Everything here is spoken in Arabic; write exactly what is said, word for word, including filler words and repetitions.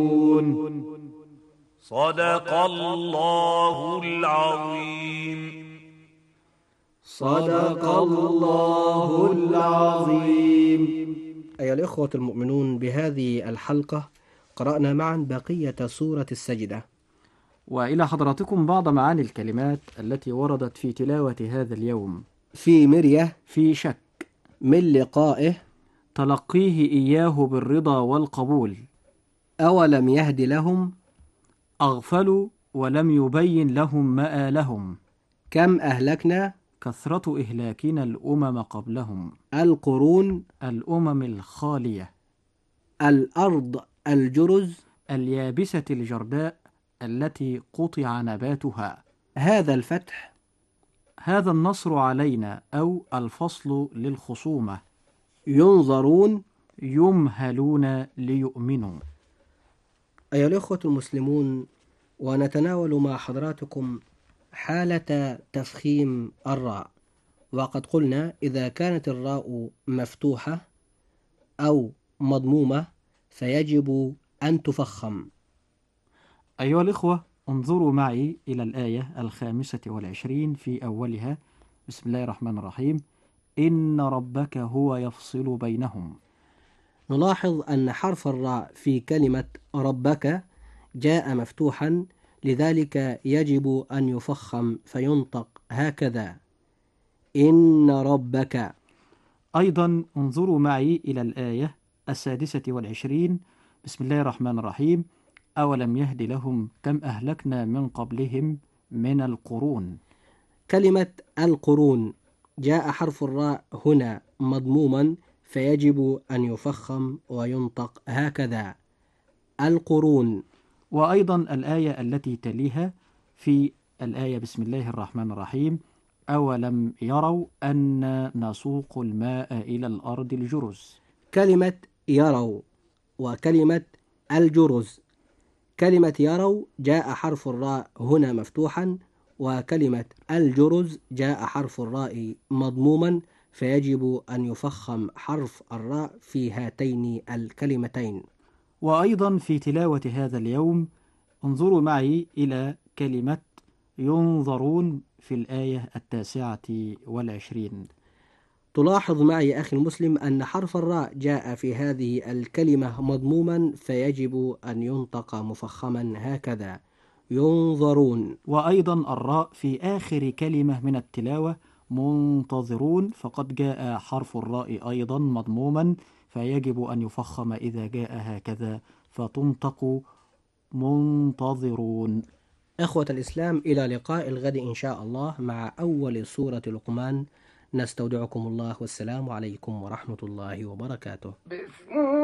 صدق الله العظيم. صدق الله العظيم. أيها الإخوة المؤمنون، بهذه الحلقة قرأنا معا بقية سورة السجدة، وإلى حضراتكم بعض معاني الكلمات التي وردت في تلاوة هذا اليوم. في مرية، في شك، من لقائه، تلقيه إياه بالرضا والقبول، أولم يهد لهم، أغفلوا ولم يبين لهم مآلهم، كم أهلكنا، كثرة إهلاكنا الأمم قبلهم، القرون، الأمم الخالية، الأرض الجرز، اليابسة الجرداء التي قطع نباتها، هذا الفتح، هذا النصر علينا أو الفصل للخصومة، ينظرون، يمهلون ليؤمنوا. أيها الإخوة المسلمون، ونتناول مع حضراتكم حالة تفخيم الراء. وقد قلنا إذا كانت الراء مفتوحة أو مضمومة فيجب أن تفخم. أيها الإخوة، انظروا معي إلى الآية الخامسة والعشرين في أولها. بسم الله الرحمن الرحيم. إن ربك هو يفصل بينهم. نلاحظ أن حرف الراء في كلمة ربك جاء مفتوحا، لذلك يجب أن يفخم فينطق هكذا: إن ربك. أيضا انظروا معي إلى الآية السادسة والعشرين. بسم الله الرحمن الرحيم. أولم يهد لهم كم أهلكنا من قبلهم من القرون. كلمة القرون جاء حرف الراء هنا مضموما، فيجب أن يفخم وينطق هكذا: القرون. وأيضا الآية التي تليها في الآية بسم الله الرحمن الرحيم. أولم يروا أن نسوق الماء إلى الأرض الجرز. كلمة يروا وكلمة الجرز. كلمة يروا جاء حرف الراء هنا مفتوحا، وكلمة الجرز جاء حرف الراء مضموما، فيجب أن يفخم حرف الراء في هاتين الكلمتين. وأيضا في تلاوة هذا اليوم انظروا معي إلى كلمة ينظرون في الآية التاسعة والعشرين. تلاحظ معي أخي المسلم أن حرف الراء جاء في هذه الكلمة مضموما، فيجب أن ينطق مفخما هكذا: ينظرون. وأيضا الراء في آخر كلمة من التلاوة منتظرون، فقد جاء حرف الراء أيضا مضموما، فيجب أن يفخم إذا جاء هكذا فتنطق منتظرون. إخوة الإسلام، إلى لقاء الغد إن شاء الله مع أول سورة لقمان. نستودعكم الله، والسلام عليكم ورحمة الله وبركاته.